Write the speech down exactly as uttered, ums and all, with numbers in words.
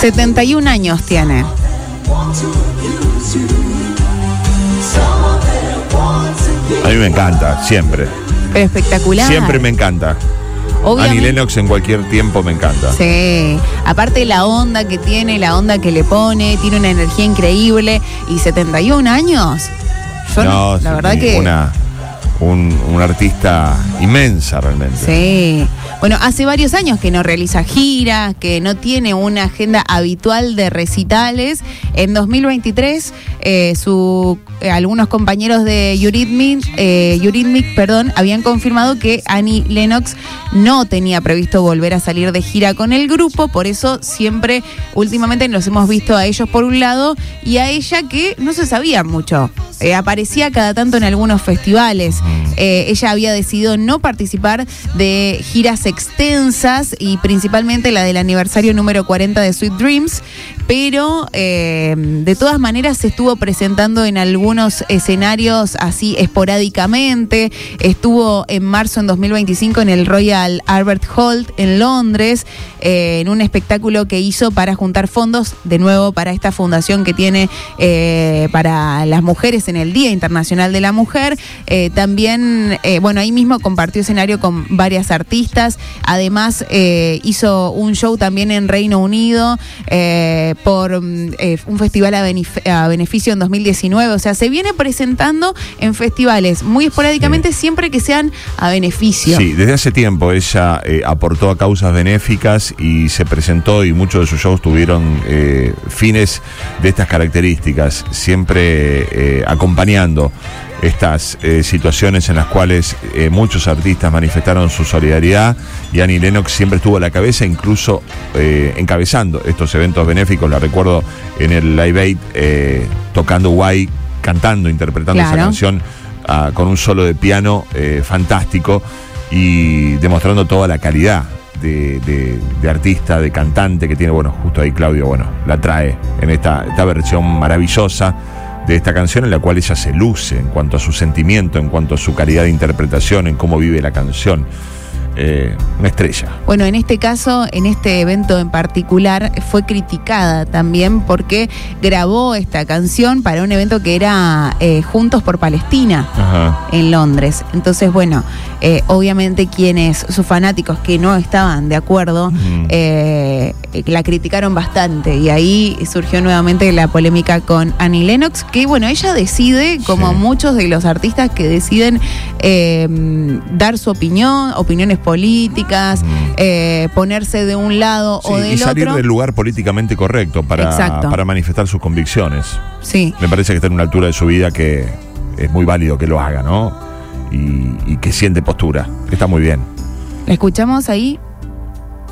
setenta y un años tiene. A mí me encanta, siempre. Pero espectacular. Siempre me encanta. Obviamente. Annie Lennox en cualquier tiempo me encanta. Sí, aparte la onda que tiene, la onda que le pone, tiene una energía increíble. Y setenta y un años. Yo no, no, la sí, verdad que... Una, un, un artista inmensa realmente. Sí. Bueno, hace varios años que no realiza giras, que no tiene una agenda habitual de recitales. En dos mil veintitrés, eh, su, eh, algunos compañeros de Eurythmics, eh, Eurythmics, perdón, habían confirmado que Annie Lennox no tenía previsto volver a salir de gira con el grupo, por eso siempre, últimamente nos hemos visto a ellos por un lado y a ella que no se sabía mucho. Eh, aparecía cada tanto en algunos festivales. Eh, ella había decidido no participar de giras extensas y principalmente la del aniversario número cuarenta de Sweet Dreams, pero eh, de todas maneras se estuvo presentando en algunos escenarios así esporádicamente. Estuvo en marzo en dos mil veinticinco en el Royal Albert Hall en Londres, eh, en un espectáculo que hizo para juntar fondos, de nuevo para esta fundación que tiene eh, para las mujeres en el Día Internacional de la Mujer. Eh, también, eh, bueno, ahí mismo compartió escenario con varias artistas. Además, eh, hizo un show también en Reino Unido eh, por eh, un festival a, benef- a beneficio en dos mil diecinueve. O sea, se viene presentando en festivales muy esporádicamente, sí, siempre que sean a beneficio. Sí, desde hace tiempo ella eh, aportó a causas benéficas y se presentó, y muchos de sus shows tuvieron eh, fines de estas características, siempre eh, acompañando estas eh, situaciones en las cuales eh, muchos artistas manifestaron su solidaridad, y Annie Lennox siempre estuvo a la cabeza, incluso eh, encabezando estos eventos benéficos. La recuerdo en el Live Aid eh, tocando Guay, cantando, interpretando claro. esa canción uh, con un solo de piano eh, fantástico, y demostrando toda la calidad de, de, de artista, de cantante que tiene. Bueno, justo ahí Claudio, bueno, la trae en esta, esta versión maravillosa de esta canción, en la cual ella se luce en cuanto a su sentimiento, en cuanto a su calidad de interpretación, en cómo vive la canción. Eh, una estrella. Bueno, en este caso, en este evento en particular, fue criticada también porque grabó esta canción para un evento que era eh, Juntos por Palestina. Ajá. En Londres. Entonces, bueno, eh, obviamente quienes, sus fanáticos que no estaban de acuerdo, uh-huh. eh, la criticaron bastante, y ahí surgió nuevamente la polémica con Annie Lennox, que bueno, ella decide, como sí. muchos de los artistas que deciden eh, dar su opinión, opiniones políticas, mm. eh, ponerse de un lado sí, o del otro. Y salir otro. del lugar políticamente correcto para, para manifestar sus convicciones. Sí. Me parece que está en una altura de su vida que es muy válido que lo haga, ¿no? Y, y que siente postura. Está muy bien. ¿La escuchamos ahí?